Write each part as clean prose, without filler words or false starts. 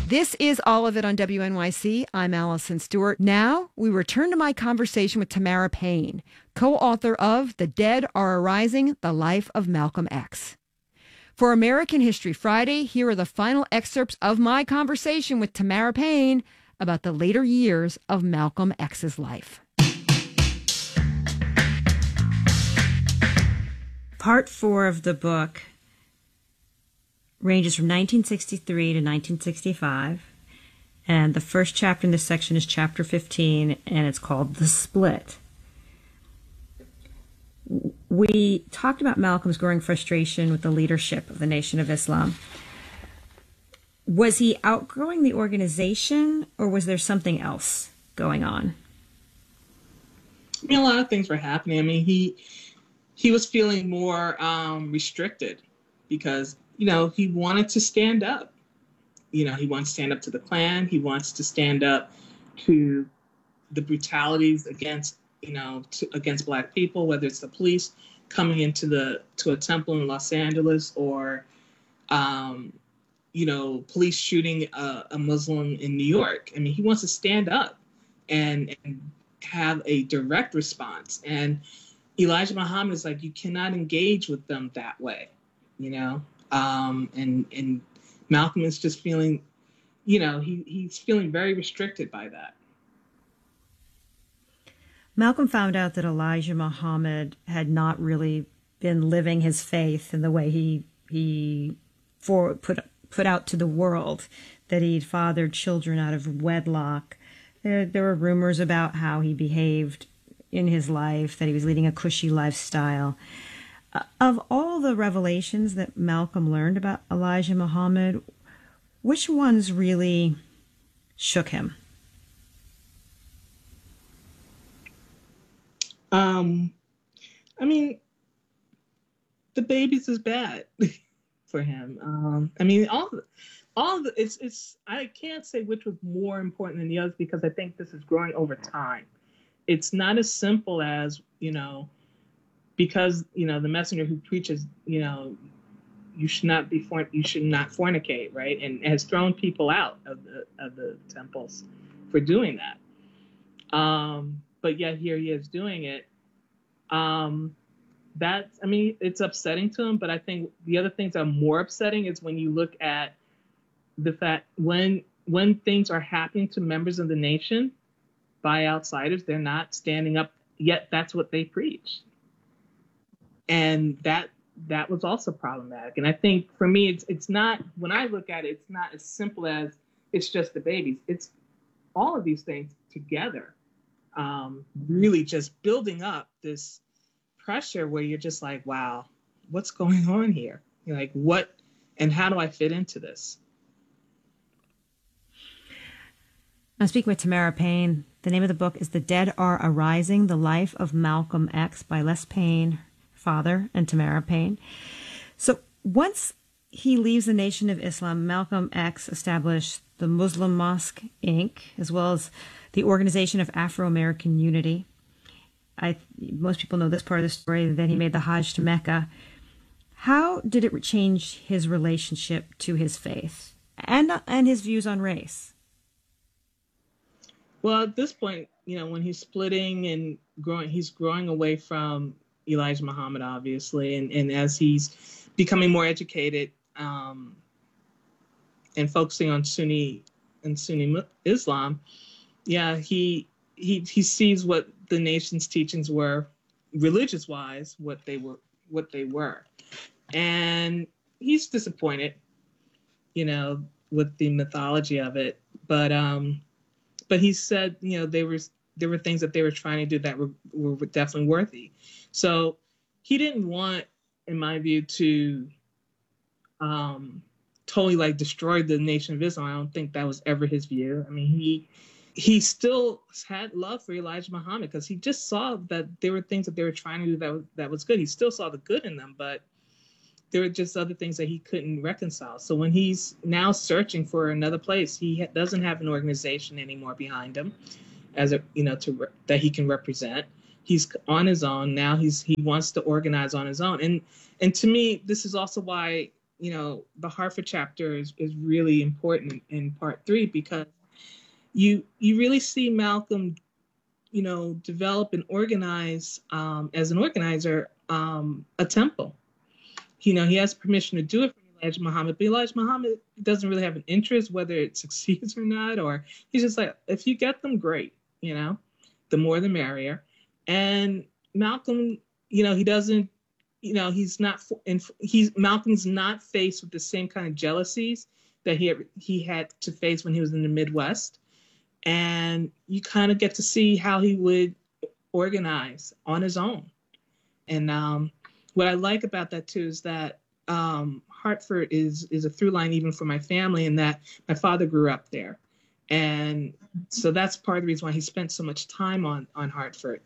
This is all of it on WNYC. I'm Allison Stewart. Now we return to my conversation with Tamara Payne, co-author of The Dead Are Arising, The Life of Malcolm X. For American History Friday, here are the final excerpts of my conversation with Tamara Payne about the later years of Malcolm X's life. Part 4 of the book ranges from 1963 to 1965, and the first chapter in this section is chapter 15, and it's called The Split. We talked about Malcolm's growing frustration with the leadership of the Nation of Islam. Was he outgrowing the organization, or was there something else going on? I mean, a lot of things were happening. I mean, he was feeling more restricted because, you know, he wanted to stand up. You know, he wants to stand up to the Klan. He wants to stand up to the brutalities against, you know, against Black people, whether it's the police coming into a temple in Los Angeles or, you know, police shooting a Muslim in New York. I mean, he wants to stand up and have a direct response. And Elijah Muhammad is like, you cannot engage with them that way, you know? And Malcolm is just feeling, you know, he's feeling very restricted by that. Malcolm found out that Elijah Muhammad had not really been living his faith in the way he put out to the world, that he'd fathered children out of wedlock. There were rumors about how he behaved in his life, that he was leading a cushy lifestyle. Of all the revelations that Malcolm learned about Elijah Muhammad, which ones really shook him? I mean, the babies is bad for him. I mean, all the it's I can't say which was more important than the others because I think this is growing over time. It's not as simple as, you know, because, you know, the messenger who preaches, you know, you should not fornicate, right? And has thrown people out of the temples for doing that. But yet here he is doing it. That's, I mean, it's upsetting to him, but I think the other things that are more upsetting is when you look at the fact when things are happening to members of the nation by outsiders, they're not standing up, yet that's what they preach. And that was also problematic. And I think for me, it's not, when I look at it, it's not as simple as it's just the babies. It's all of these things together, really just building up this pressure where you're just like, wow, what's going on here? You're like, what, and how do I fit into this? I'm speaking with Tamara Payne. The name of the book is The Dead Are Arising, The Life of Malcolm X by Les Payne, father, and Tamara Payne. So once he leaves the Nation of Islam, Malcolm X established the Muslim Mosque, Inc., as well as the Organization of Afro-American Unity. Most people know this part of the story, that he made the Hajj to Mecca. How did it change his relationship to his faith and his views on race? Well, at this point, you know, when he's splitting and growing, he's growing away from Elijah Muhammad, obviously, and as he's becoming more educated and focusing on Sunni Islam, yeah, he sees what the nation's teachings were, religious-wise, what they were, and he's disappointed, you know, with the mythology of it, but he said, you know, there were things that they were trying to do that were definitely worthy. So he didn't want, in my view, to totally like destroy the Nation of Islam. I don't think that was ever his view. I mean, he still had love for Elijah Muhammad because he just saw that there were things that they were trying to do that was good. He still saw the good in them, but there were just other things that he couldn't reconcile. So when he's now searching for another place, he doesn't have an organization anymore behind him, as a, you know, that he can represent. He's on his own now. He wants to organize on his own, and to me, this is also why the Hartford chapter is really important in part 3, because you really see Malcolm, develop and organize, as an organizer, a temple. He has permission to do it from Elijah Muhammad, but Elijah Muhammad doesn't really have an interest whether it succeeds or not, or he's just like, if you get them, great, the more the merrier. And Malcolm, he doesn't, Malcolm's not faced with the same kind of jealousies that he had to face when he was in the Midwest. And you kind of get to see how he would organize on his own. And what I like about that too is that Hartford is a through line even for my family, in that my father grew up there. And so that's part of the reason why he spent so much time on Hartford.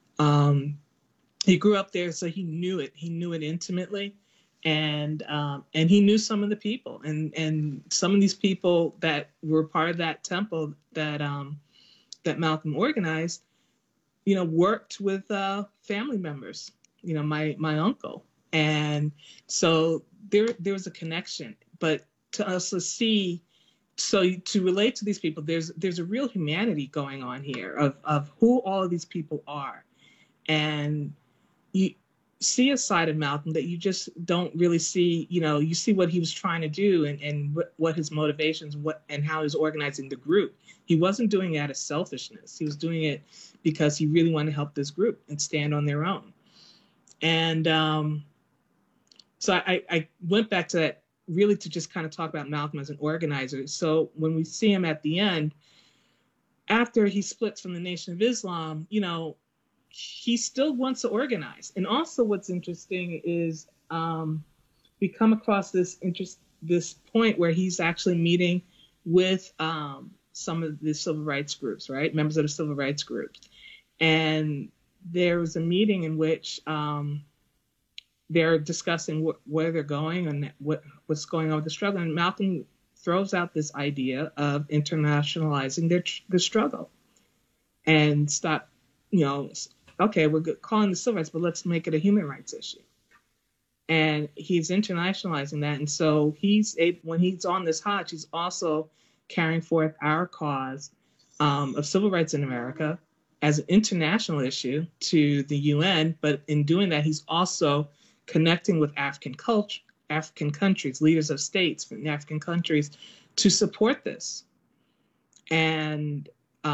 He grew up there, so he knew it. He knew it intimately, and he knew some of the people, and some of these people that were part of that temple that Malcolm organized, worked with family members. My uncle, and so there was a connection. But to also see, so to relate to these people, there's a real humanity going on here of who all of these people are, and you see a side of Malcolm that you just don't really see. You see what he was trying to do and what his motivations, and how he was organizing the group. He wasn't doing it out of selfishness. He was doing it because he really wanted to help this group and stand on their own. And so I went back to that really to just kind of talk about Malcolm as an organizer. So when we see him at the end, after he splits from the Nation of Islam, he still wants to organize. And also what's interesting is we come across this point where he's actually meeting with some of the civil rights groups, right? Members of the civil rights groups. And there was a meeting in which they're discussing where they're going and what's going on with the struggle. And Malcolm throws out this idea of internationalizing the struggle and stop, okay, we're calling the civil rights, but let's make it a human rights issue. And he's internationalizing that. And so when he's on this Hajj, he's also carrying forth our cause of civil rights in America as an international issue to the UN. But in doing that, he's also connecting with African countries, leaders of states from African countries, to support this. And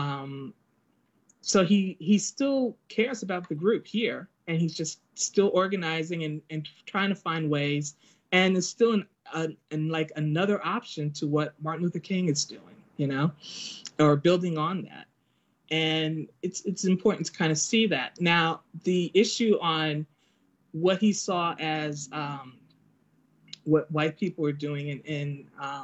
so he still cares about the group here, and he's just still organizing and trying to find ways, and is still like another option to what Martin Luther King is doing, or building on that. And it's important to kind of see that. Now, the issue on what he saw as what white people were doing and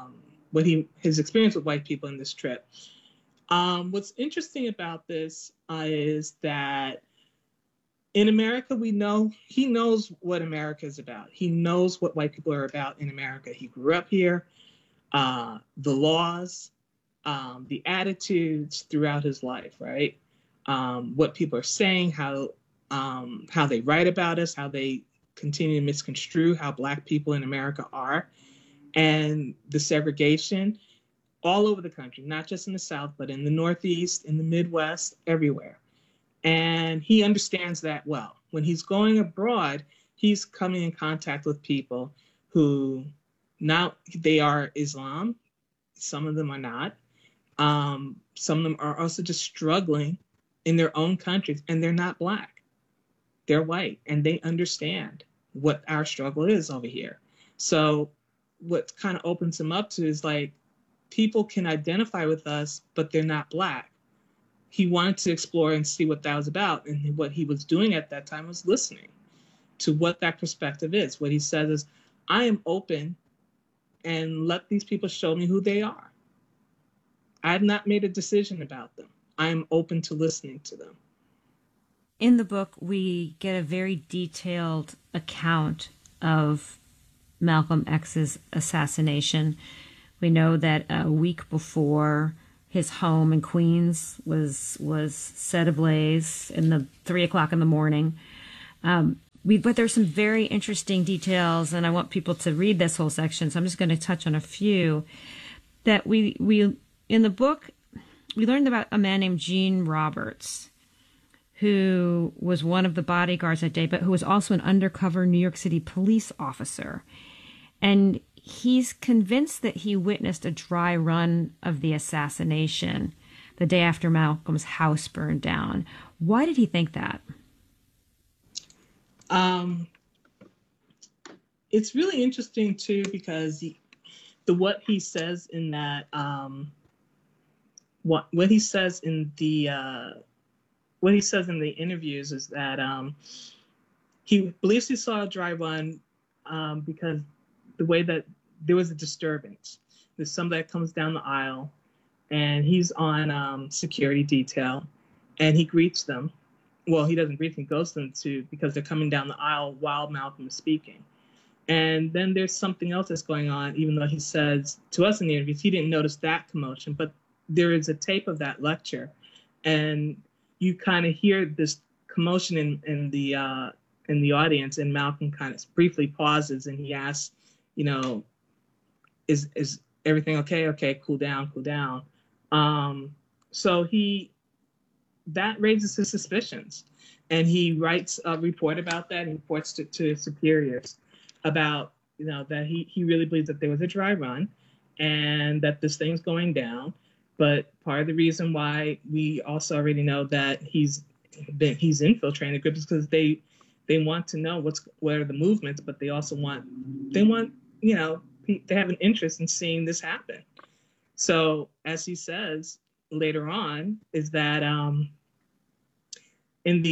his experience with white people in this trip. What's interesting about this is that in America, he knows what America is about. He knows what white people are about in America. He grew up here, the laws, the attitudes throughout his life, right? What people are saying, how they write about us, how they continue to misconstrue how Black people in America are, and the segregation all over the country, not just in the South, but in the Northeast, in the Midwest, everywhere. And he understands that well. When he's going abroad, he's coming in contact with people who now they are Islam. Some of them are not. Some of them are also just struggling in their own countries, and they're not Black. They're white, and they understand what our struggle is over here. So what kind of opens him up to is like, people can identify with us, but they're not Black. He wanted to explore and see what that was about. And what he was doing at that time was listening to what that perspective is. What he says is, I am open and let these people show me who they are. I have not made a decision about them. I am open to listening to them. In the book, we get a very detailed account of Malcolm X's assassination. We know that a week before, his home in Queens was set ablaze in the 3 o'clock in the morning. But there's some very interesting details, and I want people to read this whole section, so I'm just going to touch on a few. That we in the book, we learned about a man named Gene Roberts, who was one of the bodyguards that day, but who was also an undercover New York City police officer. And he's convinced that he witnessed a dry run of the assassination the day after Malcolm's house burned down. Why did he think that? It's really interesting too, because what he says in that what he says in the interviews is that he believes he saw a dry run because the way that there was a disturbance. There's somebody that comes down the aisle, and he's on security detail, and he greets them. Well, he doesn't greet them, he goes to them because they're coming down the aisle while Malcolm is speaking. And then there's something else that's going on, even though he says to us in the interviews he didn't notice that commotion, but there is a tape of that lecture, and you kind of hear this commotion in the audience, and Malcolm kind of briefly pauses and he asks, is everything okay? Okay, cool down. So that raises his suspicions, and he writes a report about that. And he reports to superiors about that he really believes that there was a dry run and that this thing's going down. But part of the reason why we also already know that he's infiltrating the group is because they want to know what are the movements, but they also want they have an interest in seeing this happen. So as he says later on, is that in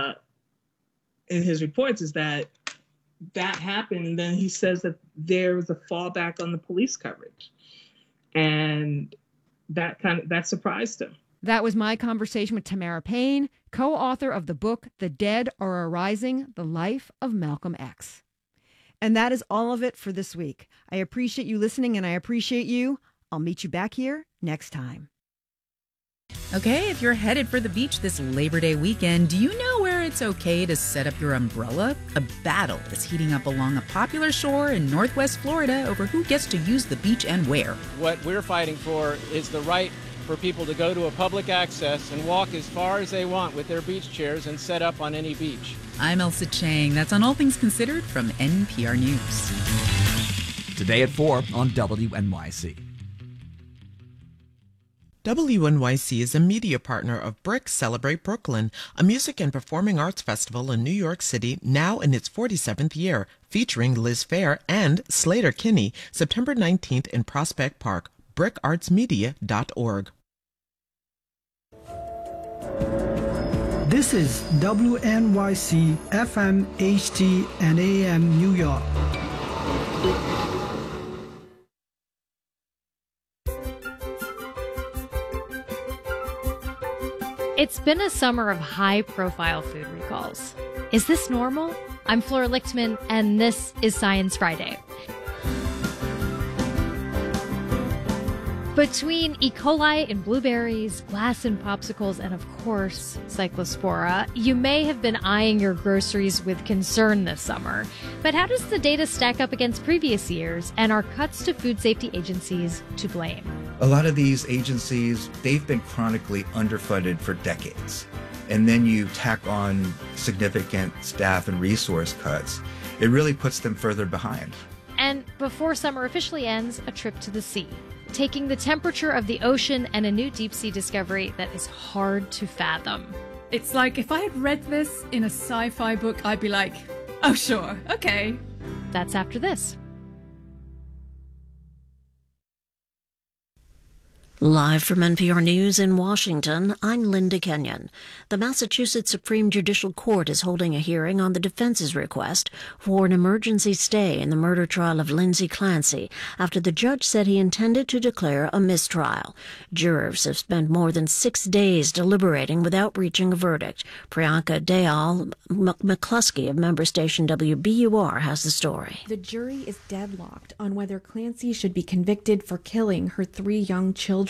his reports is that happened, and then he says that there was a fallback on the police coverage, and that surprised him. That was my conversation with Tamara Payne, co-author of the book The Dead Are Arising: The Life of Malcolm X. And that is all of it for this week. I appreciate you listening, and I appreciate you. I'll meet you back here next time. Okay, if you're headed for the beach this Labor Day weekend, do you know where it's okay to set up your umbrella? A battle is heating up along a popular shore in Northwest Florida over who gets to use the beach and where. What we're fighting for is the right for people to go to a public access and walk as far as they want with their beach chairs and set up on any beach. I'm Elsa Chang. That's on All Things Considered from NPR News. Today at 4 on WNYC. WNYC is a media partner of BRIC Celebrate Brooklyn, a music and performing arts festival in New York City, now in its 47th year, featuring Liz Phair and Slater Kinney, September 19th in Prospect Park. BRICArtsMedia.org. This is WNYC FM, HD, and AM New York. It's been a summer of high-profile food recalls. Is this normal? I'm Flora Lichtman, and this is Science Friday. Between E. coli in blueberries, glass in popsicles, and of course, Cyclospora, you may have been eyeing your groceries with concern this summer. But how does the data stack up against previous years, and are cuts to food safety agencies to blame? A lot of these agencies, they've been chronically underfunded for decades. And then you tack on significant staff and resource cuts. It really puts them further behind. And before summer officially ends, a trip to the sea. Taking the temperature of the ocean and a new deep sea discovery that is hard to fathom. It's like if I had read this in a sci-fi book, I'd be like, oh sure, okay. That's after this. Live from NPR News in Washington, I'm Linda Kenyon. The Massachusetts Supreme Judicial Court is holding a hearing on the defense's request for an emergency stay in the murder trial of Lindsay Clancy after the judge said he intended to declare a mistrial. Jurors have spent more than 6 days deliberating without reaching a verdict. Priyanka Dayal McCluskey of member station WBUR has the story. The jury is deadlocked on whether Clancy should be convicted for killing her 3 young children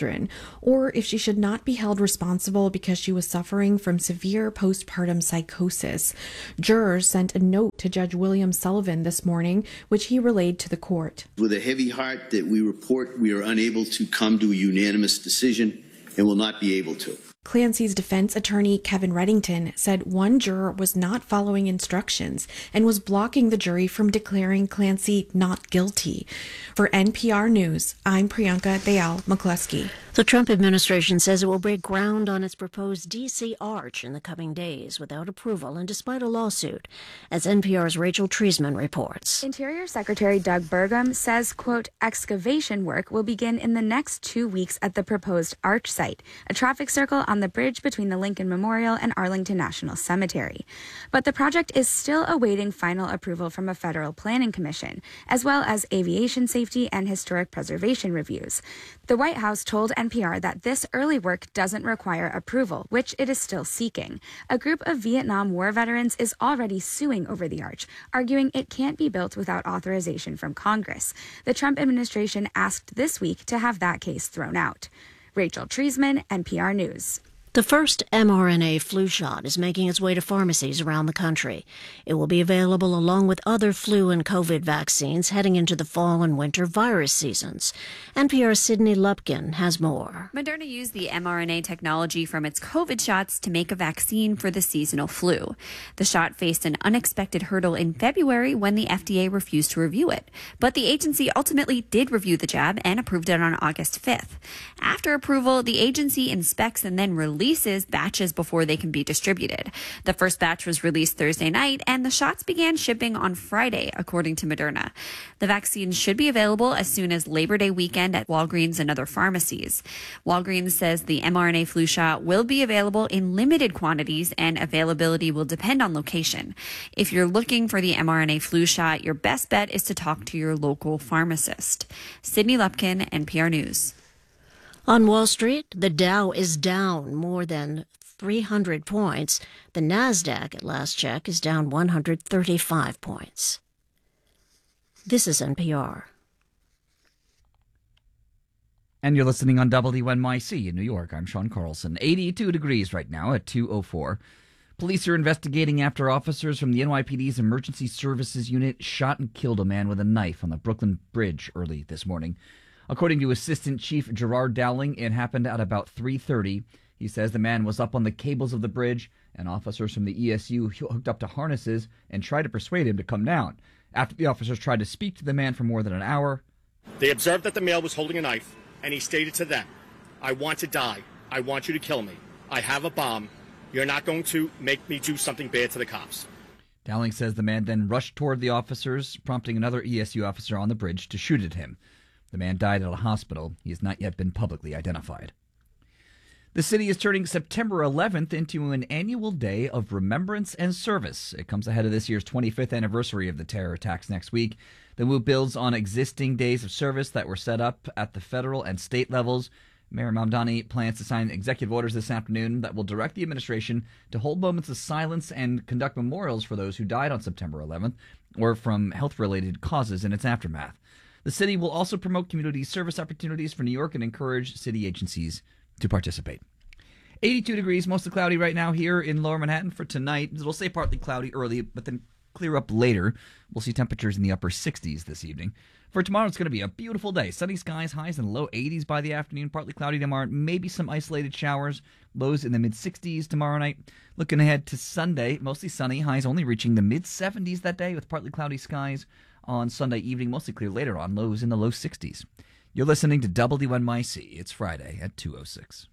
children, or if she should not be held responsible because she was suffering from severe postpartum psychosis. Jurors sent a note to Judge William Sullivan this morning, which he relayed to the court. With a heavy heart that we report we are unable to come to a unanimous decision and will not be able to. Clancy's defense attorney, Kevin Reddington, said one juror was not following instructions and was blocking the jury from declaring Clancy not guilty. For NPR News, I'm Priyanka Dayal McCluskey. The Trump administration says it will break ground on its proposed D.C. Arch in the coming days without approval and despite a lawsuit, as NPR's Rachel Treisman reports. Interior Secretary Doug Burgum says, quote, excavation work will begin in the next 2 weeks at the proposed Arch site, a traffic circle on the bridge between the Lincoln Memorial and Arlington National Cemetery. But the project is still awaiting final approval from a federal planning commission, as well as aviation safety and historic preservation reviews. The White House told NPR that this early work doesn't require approval, which it is still seeking. A group of Vietnam War veterans is already suing over the arch, arguing it can't be built without authorization from Congress. The Trump administration asked this week to have that case thrown out. Rachel Treisman, NPR News. The first mRNA flu shot is making its way to pharmacies around the country. It will be available along with other flu and COVID vaccines heading into the fall and winter virus seasons. NPR's Sydney Lupkin has more. Moderna used the mRNA technology from its COVID shots to make a vaccine for the seasonal flu. The shot faced an unexpected hurdle in February when the FDA refused to review it. But the agency ultimately did review the jab and approved it on August 5th. After approval, the agency inspects and then releases batches before they can be distributed. The first batch was released Thursday night, and the shots began shipping on Friday, according to Moderna. The vaccine should be available as soon as Labor Day weekend at Walgreens and other pharmacies. Walgreens says the mRNA flu shot will be available in limited quantities, and availability will depend on location. If you're looking for the mRNA flu shot, your best bet is to talk to your local pharmacist. Sydney Lupkin, NPR News. On Wall Street, the Dow is down more than 300 points. The Nasdaq, at last check, is down 135 points. This is NPR. And you're listening on WNYC in New York. I'm Sean Carlson. 82 degrees right now at 2:04. Police are investigating after officers from the NYPD's Emergency Services Unit shot and killed a man with a knife on the Brooklyn Bridge early this morning. According to Assistant Chief Gerard Dowling, it happened at about 3:30. He says the man was up on the cables of the bridge, and officers from the ESU hooked up to harnesses and tried to persuade him to come down. After the officers tried to speak to the man for more than an hour, they observed that the male was holding a knife, and he stated to them, "I want to die. I want you to kill me. I have a bomb. You're not going to make me do something bad to the cops." Dowling says the man then rushed toward the officers, prompting another ESU officer on the bridge to shoot at him. The man died at a hospital. He has not yet been publicly identified. The city is turning September 11th into an annual day of remembrance and service. It comes ahead of this year's 25th anniversary of the terror attacks next week. The move builds on existing days of service that were set up at the federal and state levels. Mayor Mamdani plans to sign executive orders this afternoon that will direct the administration to hold moments of silence and conduct memorials for those who died on September 11th or from health-related causes in its aftermath. The city will also promote community service opportunities for New York and encourage city agencies to participate. 82 degrees, mostly cloudy right now here in Lower Manhattan for tonight. It'll stay partly cloudy early, but then clear up later. We'll see temperatures in the upper 60s this evening. For tomorrow, it's going to be a beautiful day. Sunny skies, highs in the low 80s by the afternoon, partly cloudy tomorrow, maybe some isolated showers, lows in the mid-60s tomorrow night. Looking ahead to Sunday, mostly sunny, highs only reaching the mid-70s that day with partly cloudy skies on Sunday evening, mostly clear later on, lows in the low 60s. You're listening to WNYC. It's Friday at 2:06.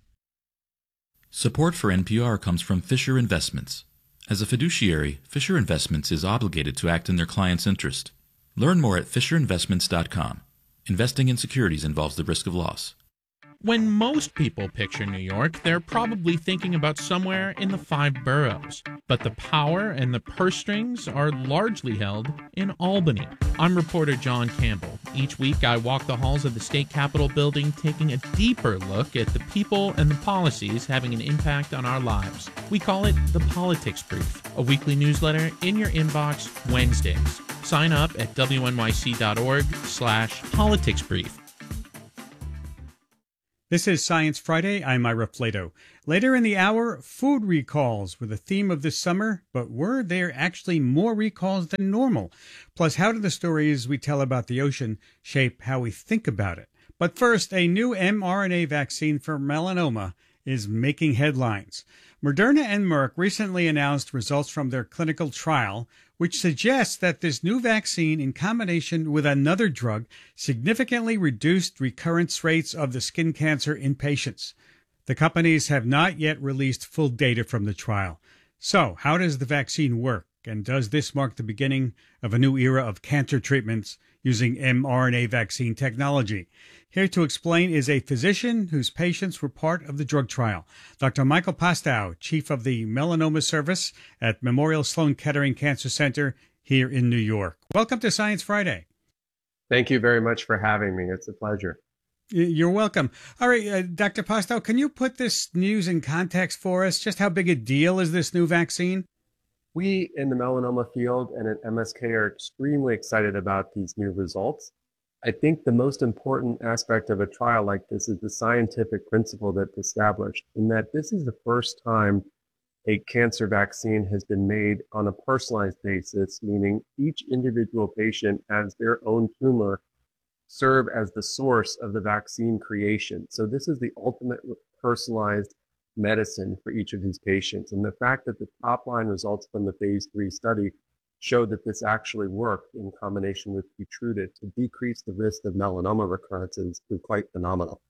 Support for NPR comes from Fisher Investments. As a fiduciary, Fisher Investments is obligated to act in their client's interest. Learn more at FisherInvestments.com. Investing in securities involves the risk of loss. When most people picture New York, they're probably thinking about somewhere in the 5 boroughs. But the power and the purse strings are largely held in Albany. I'm reporter John Campbell. Each week I walk the halls of the state capitol building, taking a deeper look at the people and the policies having an impact on our lives. We call it the Politics Brief, a weekly newsletter in your inbox Wednesdays. Sign up at WNYC.org/politicsbrief. This is Science Friday. I'm Ira Flato. Later in the hour, food recalls were the theme of this summer, but were there actually more recalls than normal? Plus, how do the stories we tell about the ocean shape how we think about it? But first, a new mRNA vaccine for melanoma is making headlines. Moderna and Merck recently announced results from their clinical trial, which suggests that this new vaccine, in combination with another drug, significantly reduced recurrence rates of the skin cancer in patients. The companies have not yet released full data from the trial. So, how does the vaccine work? And does this mark the beginning of a new era of cancer treatments using mRNA vaccine technology? Here to explain is a physician whose patients were part of the drug trial, Dr. Michael Pastow, chief of the melanoma service at Memorial Sloan Kettering Cancer Center here in New York. Welcome to Science Friday. Thank you very much for having me. It's a pleasure. You're welcome. All right, Dr. Pastow, can you put this news in context for us? Just how big a deal is this new vaccine? We in the melanoma field and at MSK are extremely excited about these new results. I think the most important aspect of a trial like this is the scientific principle that's established, in that this is the first time a cancer vaccine has been made on a personalized basis, meaning each individual patient has their own tumor serve as the source of the vaccine creation. So this is the ultimate personalized medicine for each of these patients. And the fact that the top line results from the phase 3 study showed that this actually worked in combination with Keytruda to decrease the risk of melanoma recurrences is quite phenomenal.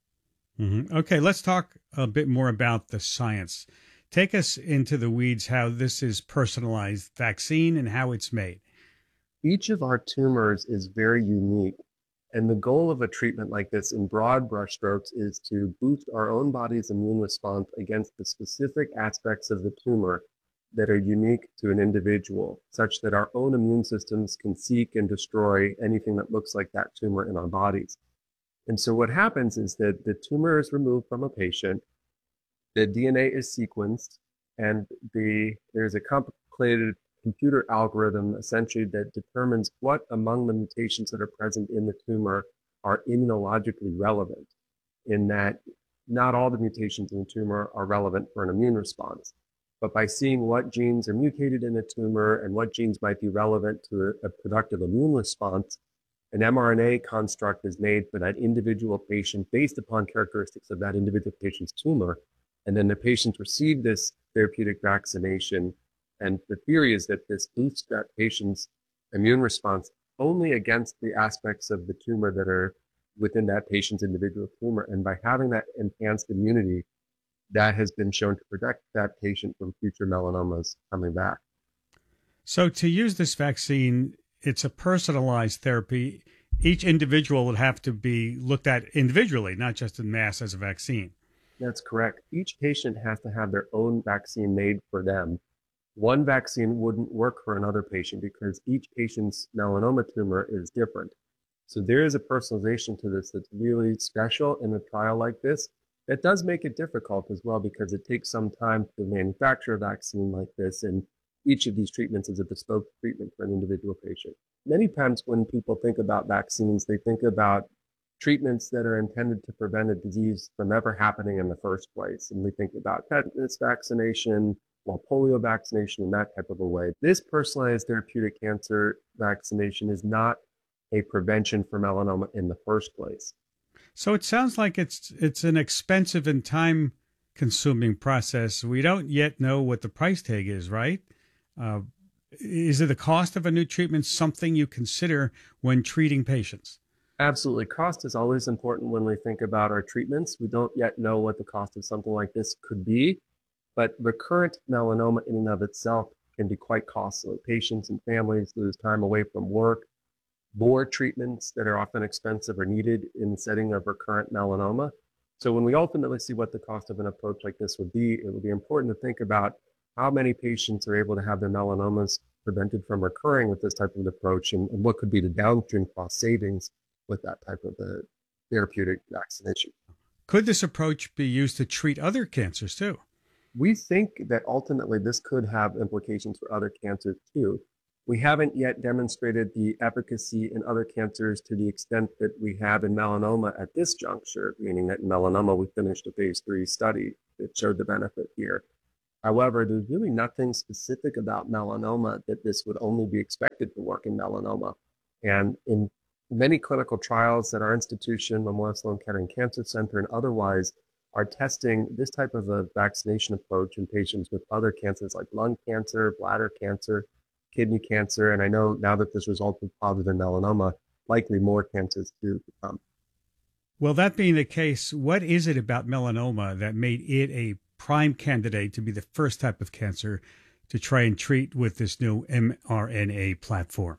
Mm-hmm. Okay, let's talk a bit more about the science. Take us into the weeds how this is personalized vaccine and how it's made. Each of our tumors is very unique. And the goal of a treatment like this in broad brushstrokes is to boost our own body's immune response against the specific aspects of the tumor that are unique to an individual, such that our own immune systems can seek and destroy anything that looks like that tumor in our bodies. And so what happens is that the tumor is removed from a patient, the DNA is sequenced, and there's a complicated computer algorithm essentially that determines what among the mutations that are present in the tumor are immunologically relevant, in that not all the mutations in the tumor are relevant for an immune response. But by seeing what genes are mutated in the tumor and what genes might be relevant to a productive immune response, an mRNA construct is made for that individual patient based upon characteristics of that individual patient's tumor. And then the patients receive this therapeutic vaccination. And the theory is that this boosts that patient's immune response only against the aspects of the tumor that are within that patient's individual tumor. And by having that enhanced immunity, that has been shown to protect that patient from future melanomas coming back. So to use this vaccine, it's a personalized therapy. Each individual would have to be looked at individually, not just in mass as a vaccine. That's correct. Each patient has to have their own vaccine made for them. One vaccine wouldn't work for another patient because each patient's melanoma tumor is different. So there is a personalization to this that's really special in a trial like this. That does make it difficult as well because it takes some time to manufacture a vaccine like this, and each of these treatments is a bespoke treatment for an individual patient. Many times when people think about vaccines, they think about treatments that are intended to prevent a disease from ever happening in the first place. And we think about tetanus vaccination, well, polio vaccination in that type of a way. This personalized therapeutic cancer vaccination is not a prevention for melanoma in the first place. So it sounds like it's an expensive and time-consuming process. We don't yet know what the price tag is, right? Is it the cost of a new treatment something you consider when treating patients? Absolutely. Cost is always important when we think about our treatments. We don't yet know what the cost of something like this could be, but recurrent melanoma in and of itself can be quite costly. Patients and families lose time away from work. More treatments that are often expensive are needed in the setting of recurrent melanoma. So when we ultimately see what the cost of an approach like this would be, it would be important to think about how many patients are able to have their melanomas prevented from recurring with this type of approach, and what could be the downstream cost savings with that type of a therapeutic vaccination. Could this approach be used to treat other cancers too? We think that ultimately this could have implications for other cancers too. We haven't yet demonstrated the efficacy in other cancers to the extent that we have in melanoma at this juncture, meaning that in melanoma, we finished a phase 3 study that showed the benefit here. However, there's really nothing specific about melanoma that this would only be expected to work in melanoma. And in many clinical trials that our institution, Memorial Sloan Kettering Cancer Center, and otherwise are testing this type of a vaccination approach in patients with other cancers like lung cancer, bladder cancer, kidney cancer, and I know now that this result is positive in melanoma, likely more cancers to come. Well, that being the case, what is it about melanoma that made it a prime candidate to be the first type of cancer to try and treat with this new mRNA platform?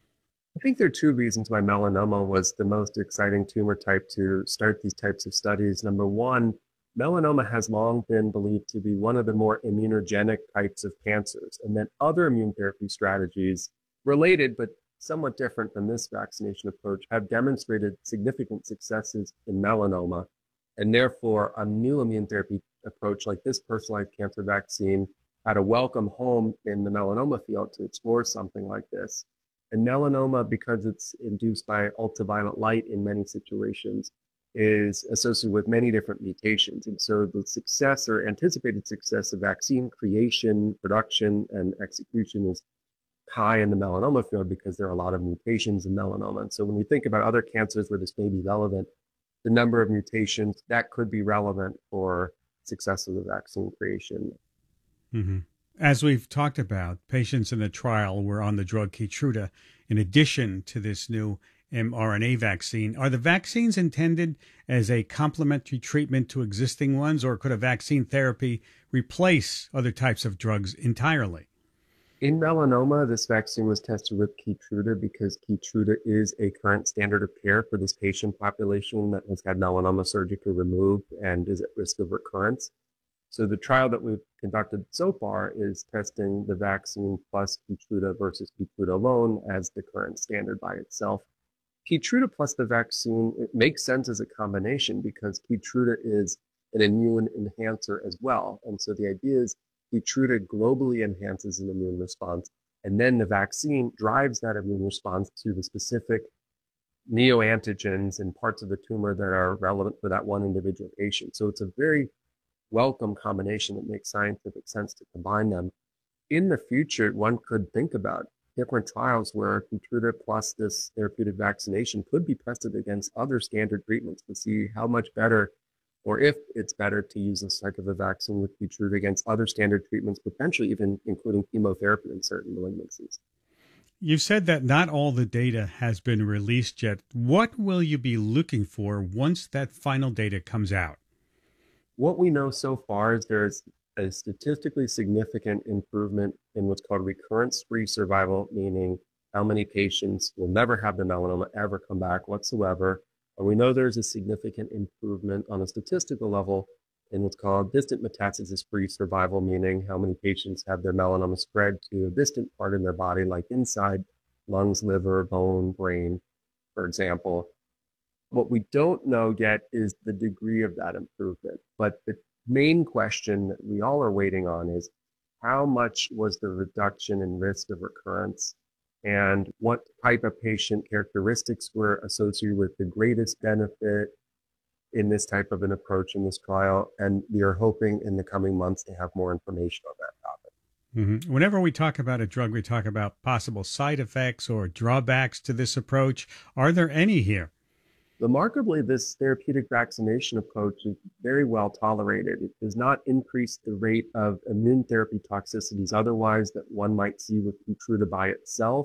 I think there are two reasons why melanoma was the most exciting tumor type to start these types of studies. Number one, melanoma has long been believed to be one of the more immunogenic types of cancers, and that other immune therapy strategies related but somewhat different than this vaccination approach have demonstrated significant successes in melanoma, and therefore a new immune therapy approach like this personalized cancer vaccine had a welcome home in the melanoma field to explore something like this. And melanoma, because it's induced by ultraviolet light in many situations, is associated with many different mutations. And so the success or anticipated success of vaccine creation, production, and execution is high in the melanoma field because there are a lot of mutations in melanoma. And so when we think about other cancers where this may be relevant, the number of mutations that could be relevant for success of the vaccine creation. Mm-hmm. As we've talked about, patients in the trial were on the drug Keytruda in addition to this new mRNA vaccine. Are the vaccines intended as a complementary treatment to existing ones, or could a vaccine therapy replace other types of drugs entirely? In melanoma, this vaccine was tested with Keytruda because Keytruda is a current standard of care for this patient population that has had melanoma surgically removed and is at risk of recurrence. So the trial that we've conducted so far is testing the vaccine plus Keytruda versus Keytruda alone as the current standard by itself. Keytruda plus the vaccine, it makes sense as a combination because Keytruda is an immune enhancer as well. And so the idea is Keytruda globally enhances an immune response, and then the vaccine drives that immune response to the specific neoantigens and parts of the tumor that are relevant for that one individual patient. So it's a very welcome combination that makes scientific sense to combine them. In the future, one could think about different trials where Keytruda plus this therapeutic vaccination could be tested against other standard treatments to see how much better, or if it's better to use this type of a vaccine with Keytruda against other standard treatments, potentially even including chemotherapy in certain malignancies. You've said that not all the data has been released yet. What will you be looking for once that final data comes out? What we know so far is there's a statistically significant improvement in what's called recurrence-free survival, meaning how many patients will never have the melanoma ever come back whatsoever. And we know there's a significant improvement on a statistical level in what's called distant metastasis-free survival, meaning how many patients have their melanoma spread to a distant part in their body, like inside lungs, liver, bone, brain, for example. What we don't know yet is the degree of that improvement. But the main question that we all are waiting on is how much was the reduction in risk of recurrence, and what type of patient characteristics were associated with the greatest benefit in this type of an approach in this trial. And we are hoping in the coming months to have more information on that topic. Mm-hmm. Whenever we talk about a drug, we talk about possible side effects or drawbacks to this approach. Are there any here? Remarkably, this therapeutic vaccination approach is very well tolerated. It does not increase the rate of immune therapy toxicities otherwise that one might see with Keytruda by itself.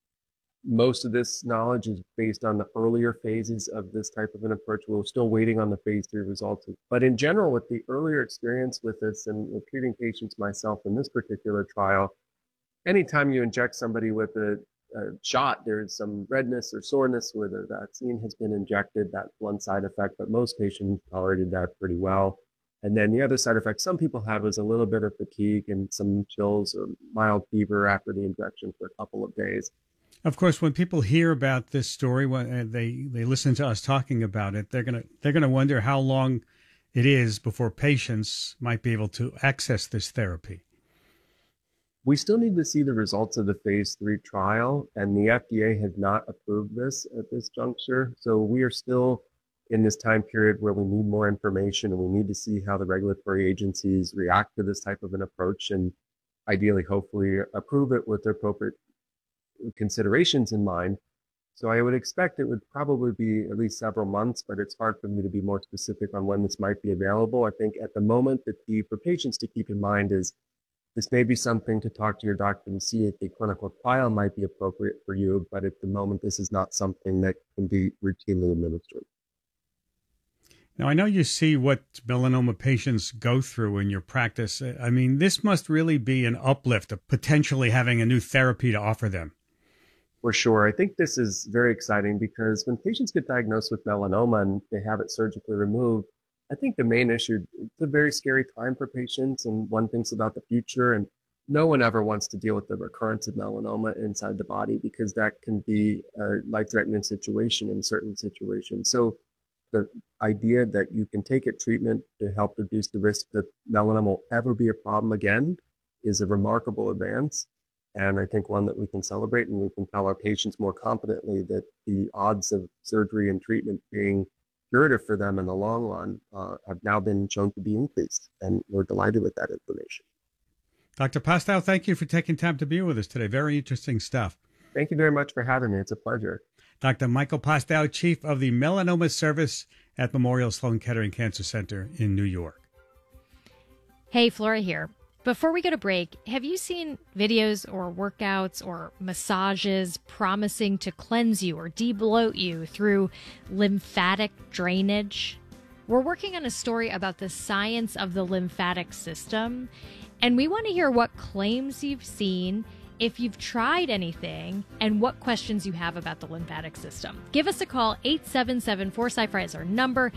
Most of this knowledge is based on the earlier phases of this type of an approach. We're still waiting on the phase 3 results. But in general, with the earlier experience with this and with treating patients myself in this particular trial, anytime you inject somebody with a shot, there's some redness or soreness where the vaccine has been injected. That's one side effect, but most patients tolerated that pretty well. And then the other side effect some people have is a little bit of fatigue and some chills or mild fever after the injection for a couple of days. Of course, when people hear about this story, when they listen to us talking about it, they're gonna wonder how long it is before patients might be able to access this therapy. We still need to see the results of the phase 3 trial, and the FDA has not approved this at this juncture. So we are still in this time period where we need more information, and we need to see how the regulatory agencies react to this type of an approach, and ideally, hopefully, approve it with the appropriate considerations in mind. So I would expect it would probably be at least several months, but it's hard for me to be more specific on when this might be available. I think at the moment, the key for patients to keep in mind is this may be something to talk to your doctor and see if a clinical trial might be appropriate for you, but at the moment, this is not something that can be routinely administered. Now, I know you see what melanoma patients go through in your practice. I mean, this must really be an uplift of potentially having a new therapy to offer them. For sure. I think this is very exciting because when patients get diagnosed with melanoma and they have it surgically removed, I think the main issue, it's a very scary time for patients, and one thinks about the future, and no one ever wants to deal with the recurrence of melanoma inside the body because that can be a life-threatening situation in certain situations. So the idea that you can take a treatment to help reduce the risk that melanoma will ever be a problem again is a remarkable advance. And I think one that we can celebrate, and we can tell our patients more confidently that the odds of surgery and treatment being curative for them in the long run have now been shown to be increased. And we're delighted with that information. Dr. Pastow, thank you for taking time to be with us today. Very interesting stuff. Thank you very much for having me. It's a pleasure. Dr. Michael Pastow, Chief of the Melanoma Service at Memorial Sloan Kettering Cancer Center in New York. Hey, Flora here. Before we go to break, have you seen videos or workouts or massages promising to cleanse you or de-bloat you through lymphatic drainage? We're working on a story about the science of the lymphatic system, and we want to hear what claims you've seen, if you've tried anything, and what questions you have about the lymphatic system. Give us a call. 877-4-SCI-FRI is our number,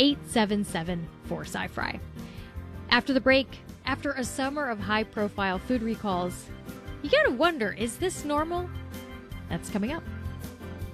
877-4-SCI-FRI. After the break, after a summer of high-profile food recalls, you gotta wonder, is this normal? That's coming up.